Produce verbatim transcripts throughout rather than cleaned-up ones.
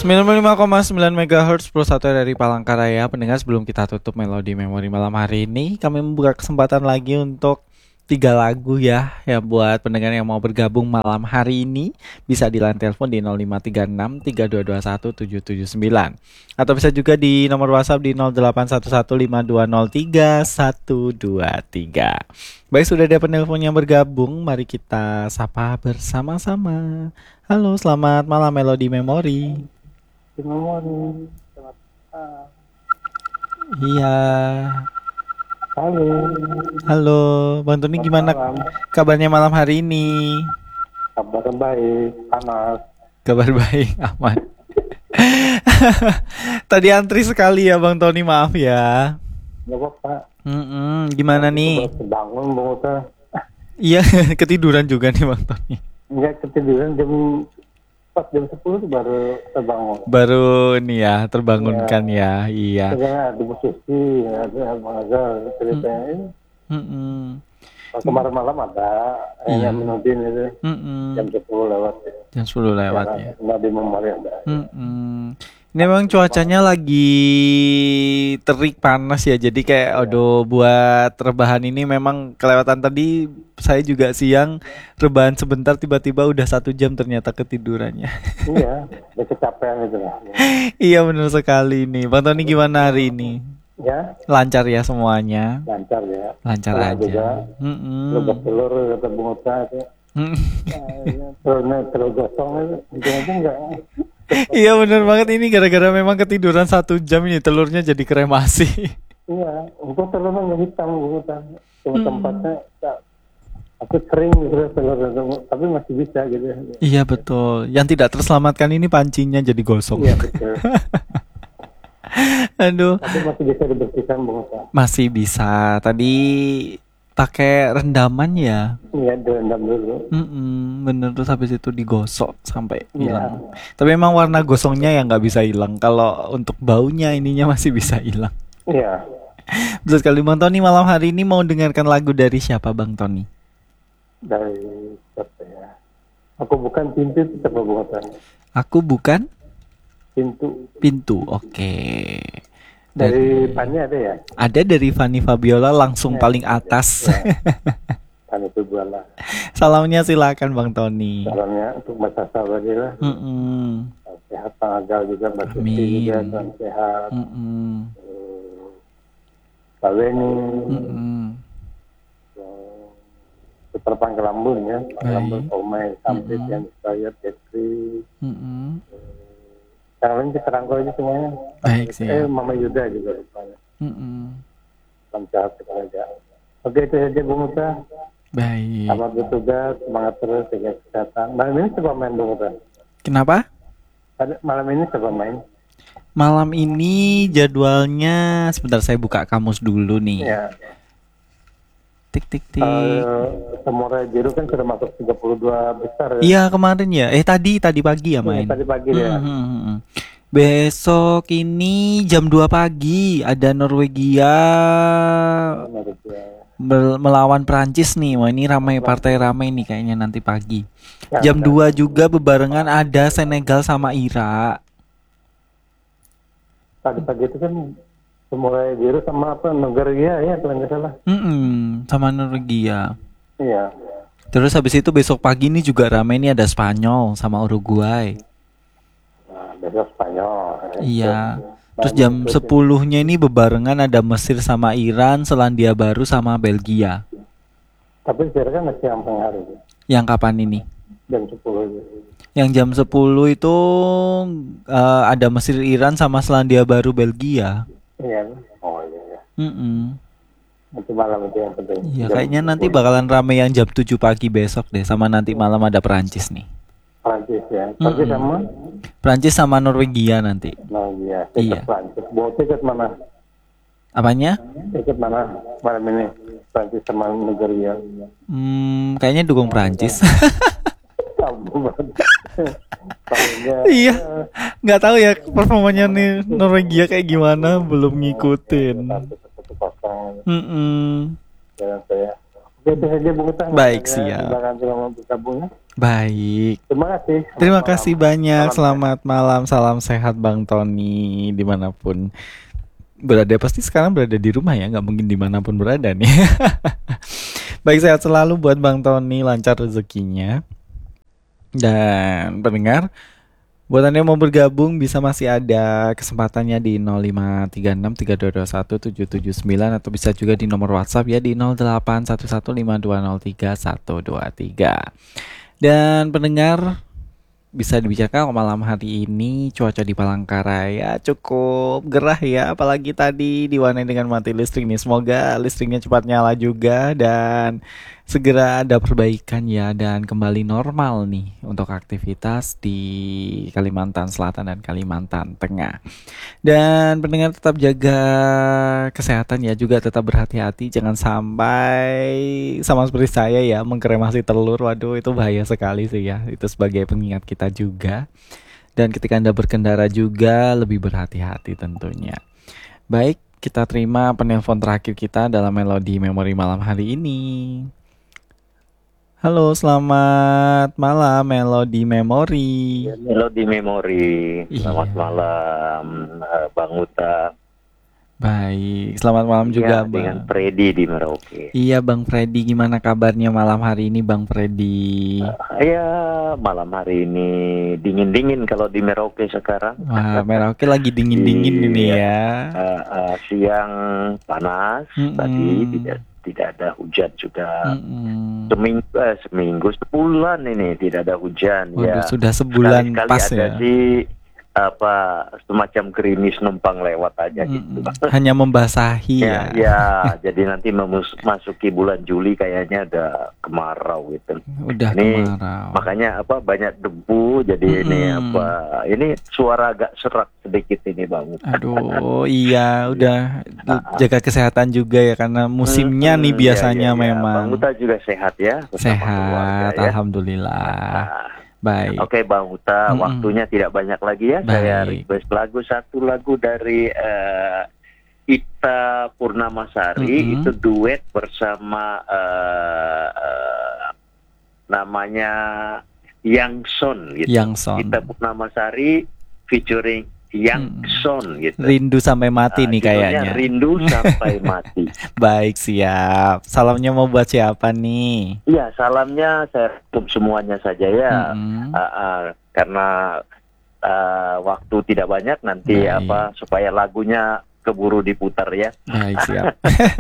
sembilan puluh lima koma sembilan megahertz Pro satu dari Palangkaraya. Pendengar, sebelum kita tutup Melodi Memori malam hari ini, kami membuka kesempatan lagi untuk tiga lagu ya, ya buat pendengar yang mau bergabung malam hari ini bisa di line telepon di nol lima tiga enam tiga dua dua satu tujuh tujuh sembilan atau bisa juga di nomor WhatsApp di nol delapan satu satu lima dua nol tiga satu dua tiga. Baik, sudah ada penelpon yang bergabung, mari kita sapa bersama-sama. Halo, selamat malam Melodi Memori. Memori, selamat malam. Iya. Halo. Halo, Bang Tony, gimana Malam. kabarnya malam hari ini? Kabar baik, panas. Kabar baik, aman. Tadi antri sekali ya Bang Tony, maaf ya. Gak apa-apa. Mm-mm, gimana nih? Bangun, Bang. Iya, ketiduran juga nih Bang Tony. Enggak, ketiduran jam pas jam sepuluh tuh baru terbangun. Baru nih ya, terbangunkan ya, ya. Iya. Sekarang ada musisi, ada Mazal ceritanya. Mm-mm. Pas kemarin malam ada Iya. yang menudin itu. Mm-mm. Jam sepuluh lewat. Jam sepuluh lewat ya. Nggak di memori ada. Mm-mm. Ini memang cuacanya lagi terik panas ya, jadi kayak aduh, buat rebahan ini memang kelewatan. Tadi saya juga siang rebahan sebentar, tiba-tiba udah satu jam ternyata ketidurannya. Iya, udah kecapean itu lah. Iya, benar sekali nih. Bang Tony, gimana hari ini? Ya, Lancar ya semuanya? lancar ya. Lancar Telur aja. juga. Mm-mm. Telur telur kata Bung Uta itu. Mm. Telurnya telur gosong itu. Ujung-ujung enggak. Iya, benar banget, ini gara-gara memang ketiduran satu jam ini telurnya jadi kremasi. Iya, untuk telurnya nggak hitam Bung Uta. Cuma Hmm. tempatnya tak, aku sering gitu telur, tapi masih bisa gitu. Iya betul. Yang tidak terselamatkan ini pancinya jadi gosong. Iya betul. Aduh, Tapi masih bisa dibersihkan Bung Uta. masih bisa. Tadi pakai rendaman ya. Iya, direndam dulu. Mm-mm, bener, terus habis itu digosok sampai Iya. hilang. Tapi emang warna gosongnya yang nggak bisa hilang. Kalau untuk baunya ininya masih bisa hilang. Iya. Betul sekali. Bang Tony, malam hari ini mau dengarkan lagu dari siapa Bang Tony? Dari siapa ya? Aku bukan pintu itu siapa Bung Uta? Aku bukan Pintu. pintu. Oke. Dari Pani ada ya? Ada dari Fanny Fabiola langsung Ya, paling atas. Ya. Pani Fabiola. Salamnya silakan Bang Tony. Salamnya untuk Mbak Sasa tadi lah. Mm-mm. Sehat, Kang Agal juga, Mbak Suci Amin. juga, salam sehat. Mm-mm. Eh, Pak Weni, Mm-mm. Putra Pangkelambun ya, Pangkelambun, Baik. Omai, Sampit, Mm-mm. yang saya, Petri. Mm-mm. Yang lain kita rangkul aja semuanya. Baik, Eh, siap. Mama Yuda juga rupanya. Mm-mm. Salam sehat kita aja. Oke, itu saja Bung Uta. Baik. Selamat bertugas, semangat terus, jaga kesehatan. Malam ini siapa main Bung Uta? Kenapa? Ada- Malam ini siapa main? Malam ini jadwalnya, sebentar saya buka kamus dulu nih. Ya. Tik tik tik. Uh, Samurai Biru kan sudah masuk tiga puluh dua besar ya. Iya, kemarin ya. Eh tadi tadi pagi ya main. Tadi pagi ya. Hmm, hmm, hmm. Besok ini jam dua pagi ada Norwegia mel- melawan Prancis nih. Wah, ini ramai, partai ramai nih kayaknya nanti pagi. Jam dua juga bebarengan ada Senegal sama Irak. Tadi pagi itu kan Samurai Biru sama apa Nigeria ya kalau nggak salah. Mm-mm, sama Norwegia. Iya. Terus habis itu besok pagi ini juga ramai nih, ada Spanyol sama Uruguay. Nah, besok Spanyol. Iya. Terus jam sepuluh-nya ini bebarengan ada Mesir sama Iran, Selandia Baru sama Belgia. Tapi kira-kira masih yang pengaruh. Yang kapan ini? Jam sepuluh. Yang jam sepuluh itu uh, ada Mesir, Iran sama Selandia Baru, Belgia. Iya. Oh iya ya. Mm-mm. Nanti malam itu yang penting. Iya, Jam kayaknya nanti sepuluh. bakalan rame yang jam tujuh pagi besok deh, sama nanti malam ada Perancis nih. Prancis ya. Prancis Mm-mm. sama Perancis sama Norwegia nanti. Norwegia. Iya. Tiket Prancis. Bawa tiket mana? Apanya? Tiket mana malam ini? Prancis sama Nigeria. Hmm, kayaknya dukung Perancis. Kamu banget. Iya, nggak tahu ya performanya nih Norwegia kayak gimana, belum ngikutin. Satu kosong. Mm-mm. Jangan saya. Oke, itu saja Bung Utang. Baik, Saya siap. Terima kasih mau bergabung ya. Baik. Terima kasih. Terima Selamat kasih malam. banyak. Salam Selamat malam. Salam sehat Bang Tony dimanapun berada. Pasti sekarang berada di rumah ya, nggak mungkin dimanapun berada nih. Baik, sehat selalu buat Bang Tony, lancar rezekinya. Dan pendengar, buat Anda yang mau bergabung bisa masih ada kesempatannya di nol lima tiga enam tiga dua dua satu tujuh tujuh sembilan atau bisa juga di nomor WhatsApp ya di nol delapan satu satu lima dua nol tiga satu dua tiga. Dan pendengar, bisa dibicarakan malam hari ini cuaca di Palangkaraya cukup gerah ya, apalagi tadi diwarnai dengan mati listrik nih. Semoga listriknya cepat nyala juga dan segera ada perbaikan ya, dan kembali normal nih untuk aktivitas di Kalimantan Selatan dan Kalimantan Tengah. Dan pendengar tetap jaga kesehatan ya, juga tetap berhati-hati, jangan sampai sama seperti saya ya mengkremasi telur. Waduh, itu bahaya sekali sih ya. Itu sebagai pengingat kita juga. Dan ketika Anda berkendara juga lebih berhati-hati tentunya. Baik, kita terima penelpon terakhir kita dalam Melodi Memori malam hari ini. Halo, selamat malam Melodi Memori. Ya, Melodi Memori. Selamat Iya. malam, eh, Bang Uta. Baik, selamat malam juga Ya, Bang. dengan Freddy di Merauke. Iya Bang Freddy, gimana kabarnya malam hari ini Bang Freddy? Ya, malam hari ini dingin-dingin kalau di Merauke sekarang. Wah, Merauke lagi dingin-dingin ini Iya. ya. Eh, eh, siang panas, Mm-mm. tadi tidak tidak ada hujan juga. Mm-mm. Seminggu, eh, seminggu, sebulan ini tidak ada hujan. Waduh, Ya, sudah sebulan sekali-sekali pas ada ya. sih apa semacam gerimis numpang lewat aja Mm-mm. gitu. Hanya membasahi ya. Ya, ya, jadi nanti memus- masuki bulan Juli kayaknya ada kemarau gitu. Udah Ini kemarau. makanya apa banyak debu, jadi ini Mm-mm. apa? Ini suara agak serak sedikit ini Bang. Aduh, iya, udah jaga kesehatan juga ya, karena musimnya nih Hmm, biasanya ya, ya, ya. Bang memang. Uta juga sehat ya bersama keluarga Sehat, ya. alhamdulillah. Ah, Baik. Oke Bang Uta, Mm-mm. waktunya tidak banyak lagi ya. Saya Baik. request lagu, satu lagu dari eh, Ita Purnamasari. Mm-mm. Itu duet bersama eh, eh, namanya Yang Son gitu. Yang Son. Ita Purnamasari featuring Yang Hmm. Son gitu. Rindu sampai mati Ah, nih judulnya kayaknya. Rindu Sampai Mati. Baik, siap. Salamnya mau buat siapa nih? Iya, salamnya saya rangkum semuanya saja ya. Mm-mm. Ah, ah, karena ah, waktu tidak banyak nanti Baik. apa supaya lagunya keburu diputar ya. Baik, siap.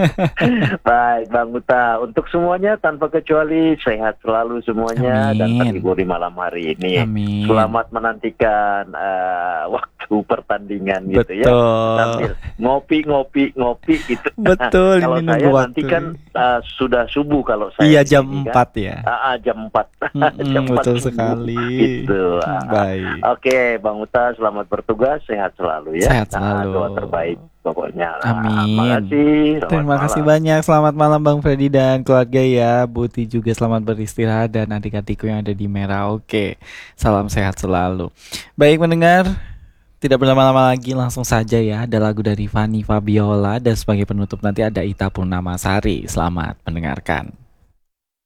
Baik Bang Uta, untuk semuanya tanpa kecuali sehat selalu semuanya dan Amin. terhibur di malam hari ini. Amin. Selamat menantikan ah, waktu pertandingan gitu ya. Betul. Sambil ngopi-ngopi ngopi gitu. Betul, Kalau ini saya nunggu nanti waktu. kan ah, sudah subuh kalau saya Iya, di jam sini kan. empat ya. Ah, ah, jam empat. Mm-mm, Jam empat betul subuh. sekali. Gitu. Ah, ah. Baik. Oke, Bang Uta, selamat bertugas, sehat selalu ya. Sehat Nah, selalu. doa terbaik pokoknya. Amin. Terima kasih. Selamat Terima kasih malam. banyak. Selamat malam Bang Freddy dan keluarga ya. Buti juga selamat beristirahat, dan adik-adikku yang ada di Merauke. Salam sehat selalu. Baik mendengar, tidak berlama-lama lagi, langsung saja ya. Ada lagu dari Fanny Fabiola, dan sebagai penutup nanti ada Ita Purnamasari. Selamat mendengarkan.